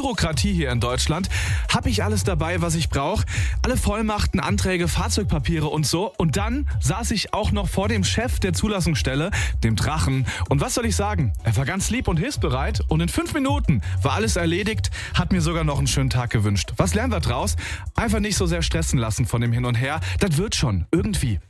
Bürokratie hier in Deutschland. Habe ich alles dabei, was ich brauche? Alle Vollmachten, Anträge, Fahrzeugpapiere und so. Und dann saß ich auch noch vor dem Chef der Zulassungsstelle, dem Drachen. Und was soll ich sagen? Er war ganz lieb und hilfsbereit. Und in 5 Minuten war alles erledigt, hat mir sogar noch einen schönen Tag gewünscht. Was lernen wir draus? Einfach nicht so sehr stressen lassen von dem Hin und Her. Das wird schon, irgendwie.